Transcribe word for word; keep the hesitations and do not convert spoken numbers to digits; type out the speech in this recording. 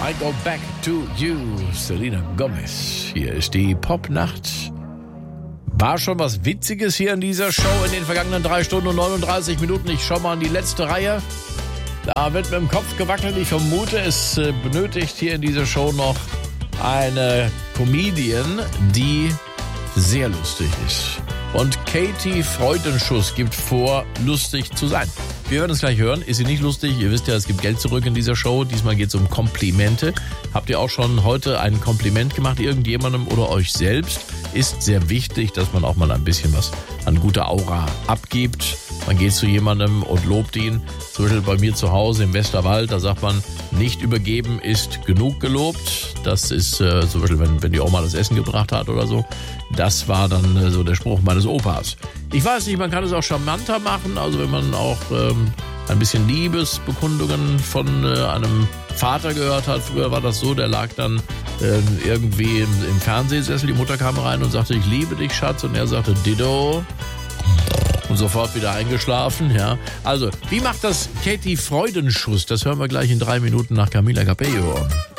I go back to you, Selena Gomez. Hier ist die Popnacht. War schon was Witziges hier in dieser Show in den vergangenen drei Stunden und neununddreißig Minuten. Ich schau mal in die letzte Reihe. Da wird mit dem Kopf gewackelt. Ich vermute, es benötigt hier in dieser Show noch eine Comedian, die sehr lustig ist. Und Katie Freudenschuss gibt vor, lustig zu sein. Wir werden es gleich hören. Ist sie nicht lustig? Ihr wisst ja, es gibt Geld zurück in dieser Show. Diesmal geht es um Komplimente. Habt ihr auch schon heute ein Kompliment gemacht, irgendjemandem oder euch selbst? Ist sehr wichtig, dass man auch mal ein bisschen was an guter Aura abgibt. Man geht zu jemandem und lobt ihn. Zum Beispiel bei mir zu Hause im Westerwald, da sagt man, nicht übergeben ist genug gelobt. Das ist äh, zum Beispiel, wenn, wenn die Oma das Essen gebracht hat oder so. Das war dann äh, so der Spruch meines Opas. Ich weiß nicht, man kann es auch charmanter machen. Also wenn man auch ähm, ein bisschen Liebesbekundungen von äh, einem Vater gehört hat. Früher war das so, der lag dann äh, irgendwie im, im Fernsehsessel. Die Mutter kam rein und sagte, ich liebe dich, Schatz. Und er sagte, Ditto. Und sofort wieder eingeschlafen, ja. Also, wie macht das Katie Freudenschuss? Das hören wir gleich in drei Minuten nach Camila Cabello.